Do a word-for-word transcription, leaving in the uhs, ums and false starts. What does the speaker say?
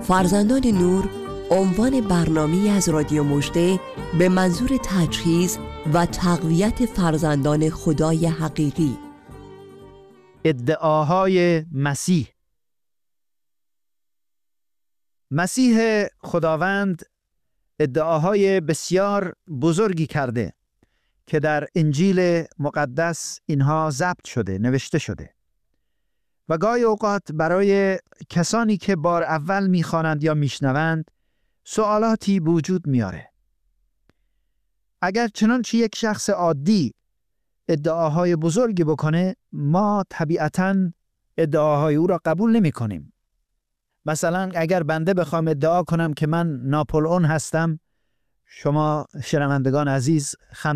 فرزندان نور عنوان برنامه‌ای از رادیو مژده به منظور تجهیز و تقویت فرزندان خدای حقیقی. ادعاهای مسیح. مسیح خداوند ادعاهای بسیار بزرگی کرده که در انجیل مقدس اینها ضبط شده، نوشته شده و گاهی اوقات برای کسانی که بار اول میخوانند یا میشنوند سوالاتی وجود میاره. اگر چنانچه یک شخص عادی ادعاهای بزرگی بکنه، ما طبیعتاً ادعاهای او را قبول نمی کنیم. مثلا اگر بنده بخوام ادعا کنم که من ناپلئون هستم، شما شنوندگان عزیز خنده